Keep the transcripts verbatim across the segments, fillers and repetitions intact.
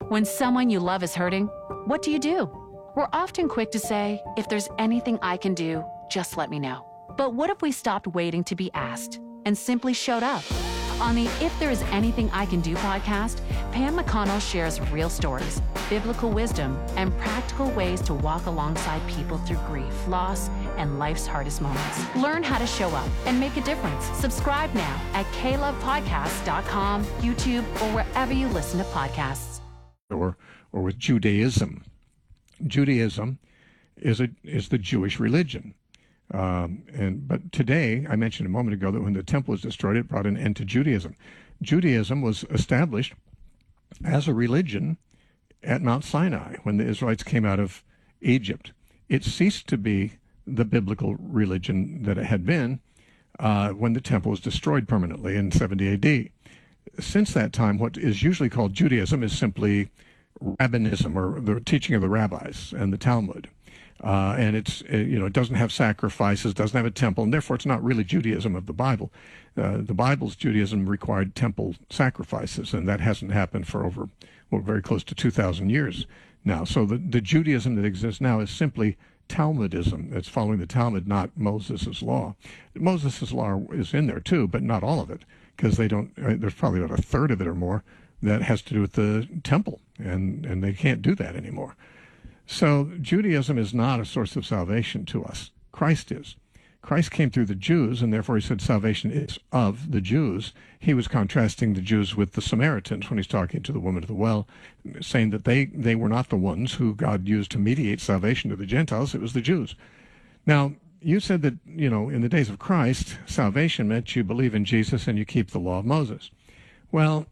When someone you love is hurting, what do you do? We're often quick to say, if there's anything I can do, just let me know. But what if we stopped waiting to be asked and simply showed up? On the If There Is Anything I Can Do podcast, Pam McConnell shares real stories, biblical wisdom, and practical ways to walk alongside people through grief, loss, and life's hardest moments. Learn how to show up and make a difference. Subscribe now at k love podcast dot com, YouTube, or wherever you listen to podcasts. Or, or with Judaism. Judaism is a is the Jewish religion. Um, and but today, I mentioned a moment ago that when the temple was destroyed, it brought an end to Judaism. Judaism was established as a religion at Mount Sinai when the Israelites came out of Egypt. It ceased to be the biblical religion that it had been uh, when the temple was destroyed permanently in seventy A D. Since that time, what is usually called Judaism is simply rabbinism, or the teaching of the rabbis and the Talmud. Uh, and it's, uh, you know, it doesn't have sacrifices, doesn't have a temple, and therefore it's not really Judaism of the Bible. Uh, the Bible's Judaism required temple sacrifices, and that hasn't happened for over, well, very close to two thousand years now. So the, the Judaism that exists now is simply Talmudism. It's following the Talmud, not Moses' law. Moses' law is in there too, but not all of it, because they don't, uh, there's probably about a third of it or more that has to do with the temple, and, and they can't do that anymore. So Judaism is not a source of salvation to us. Christ is. Christ came through the Jews, and therefore he said salvation is of the Jews. He was contrasting the Jews with the Samaritans when he's talking to the woman at the well, saying that they, they were not the ones who God used to mediate salvation to the Gentiles. It was the Jews. Now, you said that, you know, in the days of Christ, salvation meant you believe in Jesus and you keep the law of Moses. Well,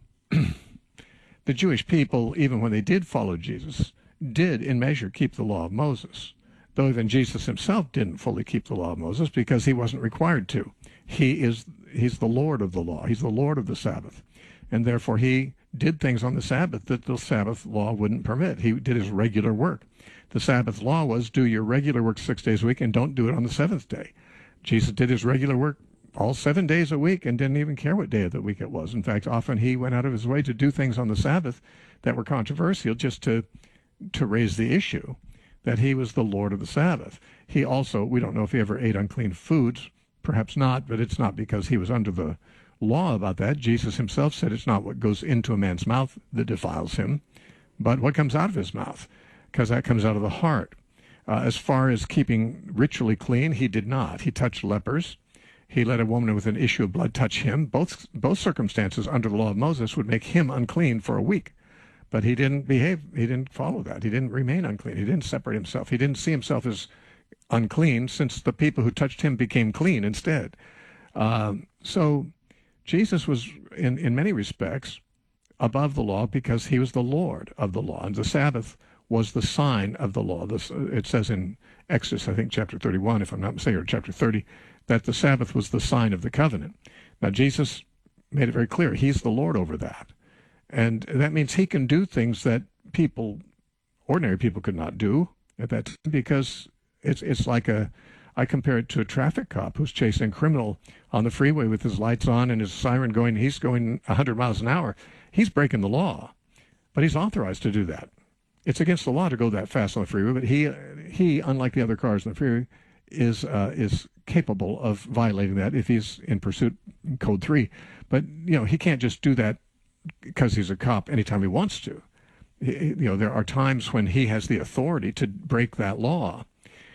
the Jewish people, even when they did follow Jesus, did in measure keep the law of Moses, though even Jesus himself didn't fully keep the law of Moses because he wasn't required to. He is he's the Lord of the law. He's the Lord of the Sabbath, and therefore he did things on the Sabbath that the Sabbath law wouldn't permit. He did his regular work. The Sabbath law was do your regular work six days a week and don't do it on the seventh day. Jesus did his regular work all seven days a week and didn't even care what day of the week it was. In fact, often he went out of his way to do things on the Sabbath that were controversial just to to raise the issue that he was the Lord of the Sabbath. He also, we don't know if he ever ate unclean foods, perhaps not, but it's not because he was under the law about that. Jesus himself said it's not what goes into a man's mouth that defiles him, but what comes out of his mouth, because that comes out of the heart. Uh, as far as keeping ritually clean, he did not. He touched lepers. He let a woman with an issue of blood touch him. Both, both circumstances under the law of Moses would make him unclean for a week. But he didn't behave, he didn't follow that. He didn't remain unclean. He didn't separate himself. He didn't see himself as unclean since the people who touched him became clean instead. Um, so Jesus was, in, in many respects, above the law because he was the Lord of the law. And the Sabbath was the sign of the law. This, it says in Exodus, I think, chapter thirty-one, if I'm not mistaken, or chapter thirty, that the Sabbath was the sign of the covenant. Now, Jesus made it very clear he's the Lord over that. And that means he can do things that people, ordinary people, could not do at that time, because it's it's like a, I compare it to a traffic cop who's chasing a criminal on the freeway with his lights on and his siren going. He's going one hundred miles an hour. He's breaking the law, but he's authorized to do that. It's against the law to go that fast on the freeway, but he, he unlike the other cars on the freeway, is uh, is capable of violating that if he's in pursuit code three. But, you know, he can't just do that because he's a cop anytime he wants to. He, you know, there are times when he has the authority to break that law,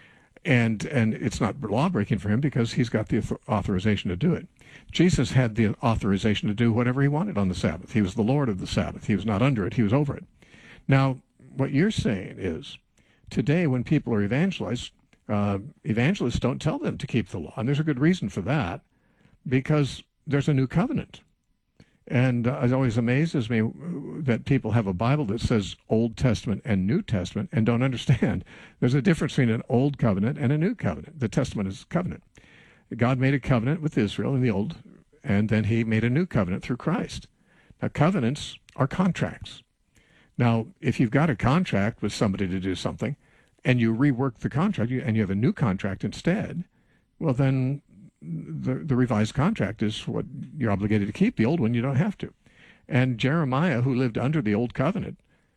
and and it's not law breaking for him because he's got the authorization to do it. Jesus had the authorization to do whatever he wanted on the Sabbath. He was the Lord of the Sabbath. He was not under it. He was over it. Now, what you're saying is, today when people are evangelized, uh, evangelists don't tell them to keep the law, and there's a good reason for that, because there's a new covenant. And uh, it always amazes me that people have a Bible that says Old Testament and New Testament and don't understand. There's a difference between an old covenant and a new covenant. The Testament is covenant. God made a covenant with Israel in the old, and then he made a new covenant through Christ. Now, covenants are contracts. Now, if you've got a contract with somebody to do something, and you rework the contract, and you have a new contract instead, well, then the, the revised contract is what you're obligated to keep. The old one, you don't have to. And Jeremiah, who lived under the old covenant,